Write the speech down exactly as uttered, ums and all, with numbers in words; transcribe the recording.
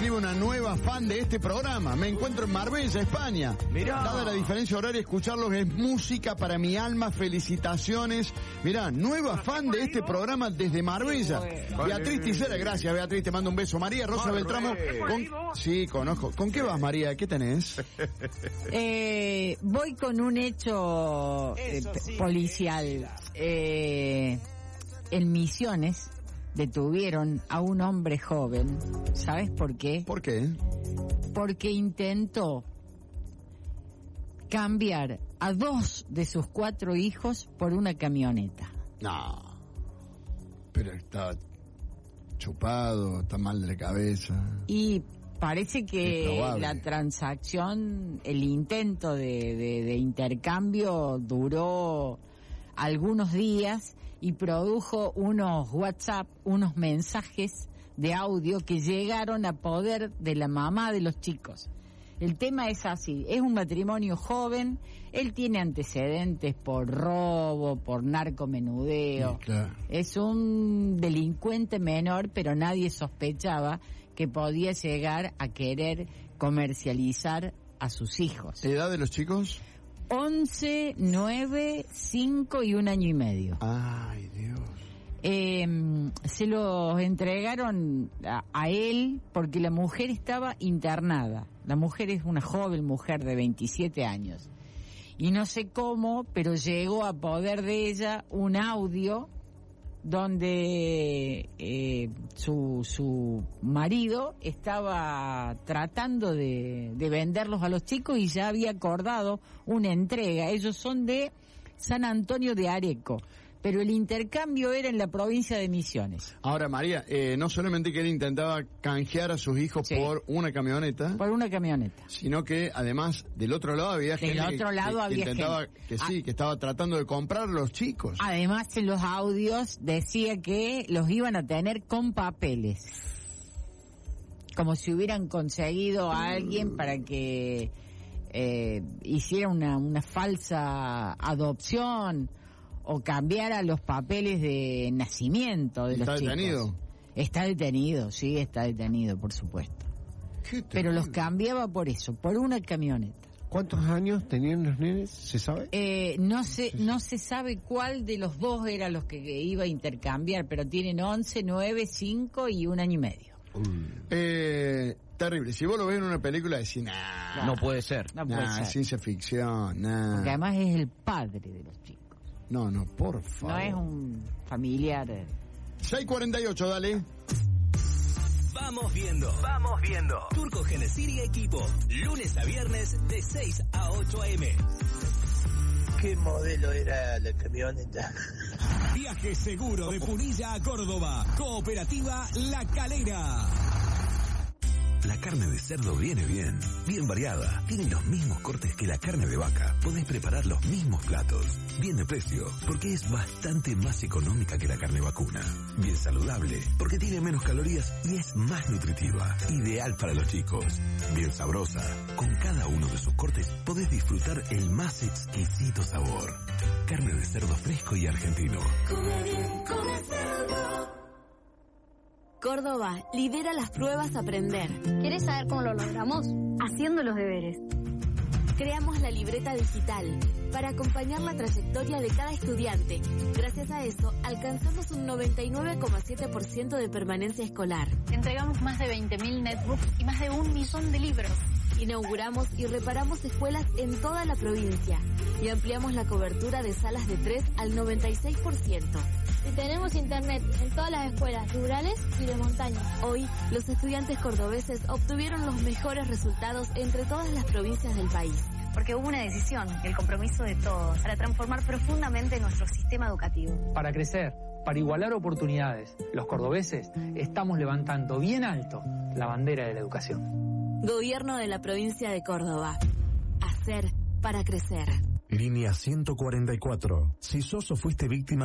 escribe una nueva fan de este programa. Me encuentro en Marbella, España. Mirá. Dada la diferencia horaria, escucharlos es música para mi alma. Felicitaciones. Mirá, nueva fan de este programa desde Marbella. Beatriz Tisera, gracias Beatriz, te mando un beso. María Rosa Beltramo. Con... Sí, conozco. ¿Con qué vas, María? ¿Qué tenés? Eh, voy con un hecho eh, policial. Eh, en Misiones detuvieron a un hombre joven. ¿Sabes por qué? ¿Por qué? Porque intentó cambiar a dos de sus cuatro hijos por una camioneta. No. Pero está chupado, está mal de la cabeza. Y parece que la transacción, el intento de, de, de intercambio duró algunos días y produjo unos WhatsApp, unos mensajes de audio que llegaron a poder de la mamá de los chicos. El tema es así, es un matrimonio joven, él tiene antecedentes por robo, por narcomenudeo, sí, claro. Es un delincuente menor, pero nadie sospechaba que podía llegar a querer comercializar a sus hijos. ¿Edad de los chicos? once, nueve, cinco y un año y medio. Ay, Dios. Eh, se los entregaron a, a él porque la mujer estaba internada. La mujer es una joven mujer de veintisiete años. Y no sé cómo, pero llegó a poder de ella un audio donde eh, su su marido estaba tratando de, de venderlos a los chicos y ya había acordado una entrega. Ellos son de San Antonio de Areco, pero el intercambio era en la provincia de Misiones. Ahora, María, eh, no solamente que él intentaba canjear a sus hijos sí. por una camioneta, por una camioneta, sino que además del otro lado había del gente otro que, lado que, había que intentaba gente. que sí, ah. que estaba tratando de comprar los chicos. Además, en los audios decía que los iban a tener con papeles, como si hubieran conseguido a alguien para que eh, hiciera una una falsa adopción o cambiara los papeles de nacimiento de los chicos. ¿Está detenido? Está detenido, sí, está detenido, por supuesto. Pero los cambiaba por eso, por una camioneta. ¿Cuántos años tenían los nenes? ¿Se sabe? Eh, no se, no se sabe cuál de los dos era los que iba a intercambiar, pero tienen once, nueve, cinco y un año y medio. Mm. Eh, terrible. Si vos lo ves en una película, decís, nah, no puede ser. No puede nah, ser. Ciencia ficción, nah. Porque además es el padre de los chicos. No, no, por favor. No es un familiar. seis cuarenta y ocho, dale. Vamos viendo, vamos viendo. Turco Genesir y equipo, lunes a viernes de seis a ocho a eme. ¿Qué modelo era la camioneta? Viaje seguro de Punilla a Córdoba. Cooperativa La Calera. La carne de cerdo viene bien, bien variada. Tiene los mismos cortes que la carne de vaca. Podés preparar los mismos platos. Bien de precio, porque es bastante más económica que la carne vacuna. Bien saludable, porque tiene menos calorías y es más nutritiva. Ideal para los chicos. Bien sabrosa. Con cada uno de sus cortes podés disfrutar el más exquisito sabor. Carne de cerdo fresco y argentino. Come bien, come cerdo. Córdoba lidera las pruebas Aprender. ¿Quieres saber cómo lo logramos? Haciendo los deberes. Creamos la libreta digital para acompañar la trayectoria de cada estudiante. Gracias a eso, alcanzamos un noventa y nueve coma siete por ciento de permanencia escolar. Entregamos más de veinte mil netbooks y más de un millón de libros. Inauguramos y reparamos escuelas en toda la provincia y ampliamos la cobertura de salas de tres al noventa y seis por ciento. Y tenemos internet en todas las escuelas rurales y de montaña. Hoy, los estudiantes cordobeses obtuvieron los mejores resultados entre todas las provincias del país. Porque hubo una decisión, el compromiso de todos, para transformar profundamente nuestro sistema educativo. Para crecer, para igualar oportunidades, los cordobeses estamos levantando bien alto la bandera de la educación. Gobierno de la provincia de Córdoba. Hacer para crecer. Línea ciento cuarenta y cuatro. Si sos o fuiste víctima